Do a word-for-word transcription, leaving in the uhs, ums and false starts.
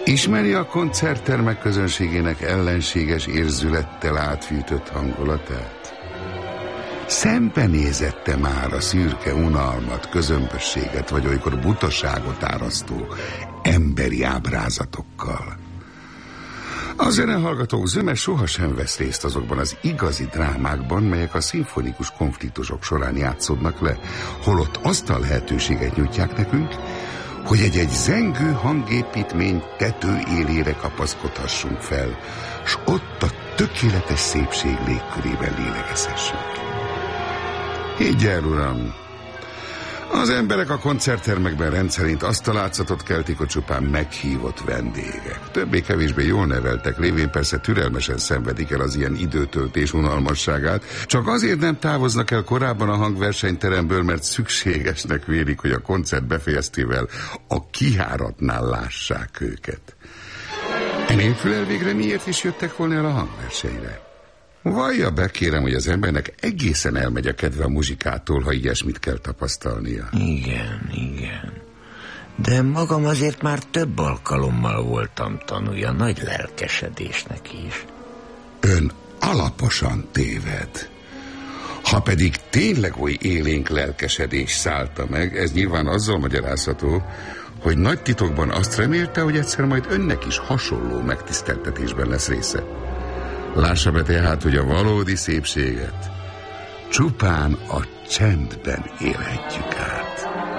Ismeri a koncerttermek közönségének ellenséges érzülettel átfűtött hangulatát? Szembenézette már a szürke unalmat, közömbösséget, vagy olykor butaságot árasztó emberi ábrázatokkal? A zenehallgatók zöme sohasem vesz részt azokban az igazi drámákban, melyek a szimfonikus konfliktusok során játszódnak le, holott azt a lehetőséget nyújtják nekünk, hogy egy-egy zengő hangépítmény tető élére kapaszkodhassunk fel, s ott a tökéletes szépség légkörében lélegezhessünk. Higgy el, uram! Az emberek a koncerttermekben rendszerint azt a látszatot keltik, hogy csupán meghívott vendégek. Többé-kevésbé jól neveltek, lévén persze türelmesen szenvedik el az ilyen időtöltés unalmasságát, csak azért nem távoznak el korábban a hangversenyteremből, mert szükségesnek vélik, hogy a koncert befejeztével a kijáratnál lássák őket. Nélkül elvégre miért is jöttek volna el a hangversenyre? Vallja be, kérem, hogy az embernek egészen elmegy a kedve a muzsikától, ha ilyesmit kell tapasztalnia. Igen, igen. De magam azért már több alkalommal voltam tanúja nagy lelkesedésnek is. Ön alaposan téved. Ha pedig tényleg oly élénk lelkesedés szállta meg, ez nyilván azzal magyarázható, hogy nagy titokban azt remélte, hogy egyszer majd önnek is hasonló megtiszteltetésben lesz része. Lássa be tehát, hogy a valódi szépséget csupán a csendben élhetjük át.